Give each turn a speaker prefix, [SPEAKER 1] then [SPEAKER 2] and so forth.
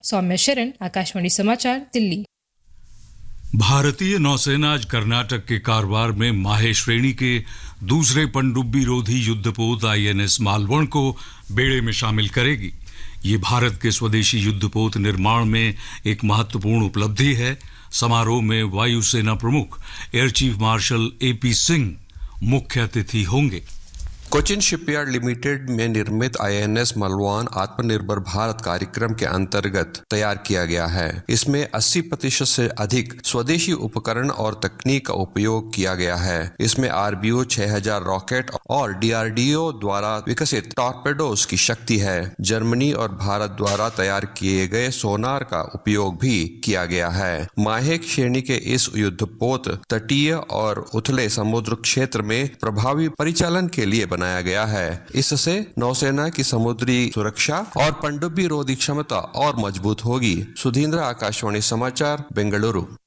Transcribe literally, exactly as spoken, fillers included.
[SPEAKER 1] सौम्या शरण, आकाशवाणी समाचार, दिल्ली।
[SPEAKER 2] भारतीय नौसेना आज कर्नाटक के कारवार में माहे श्रेणी के दूसरे पनडुब्बी रोधी युद्धपोत आईएनएस मालवण को बेड़े में शामिल करेगी। ये भारत के स्वदेशी युद्धपोत निर्माण में एक महत्वपूर्ण उपलब्धि है। समारोह में वायुसेना प्रमुख air chief marshal AP Singh मुख्य अतिथि होंगे।
[SPEAKER 3] कोचिन शिपयार्ड लिमिटेड में निर्मित आईएनएस मलवान आत्मनिर्भर भारत कार्यक्रम के अंतर्गत तैयार किया गया है। इसमें अस्सी प्रतिशत से अधिक स्वदेशी उपकरण और तकनीक का उपयोग किया गया है। इसमें आरबीओ छह हज़ार रॉकेट और डीआरडीओ द्वारा विकसित टॉर्पेडोज की शक्ति है। जर्मनी और भारत द्वारा तैयार किए गए सोनार का उपयोग भी किया गया है। माहे श्रेणी के इस युद्धपोत तटीय और उथले समुद्र क्षेत्र में प्रभावी परिचालन के लिए बनाया गया है। इससे नौसेना की समुद्री सुरक्षा और पनडुब्बी रोधी क्षमता और मजबूत होगी। सुधींद्र, आकाशवाणी समाचार, बेंगलुरु।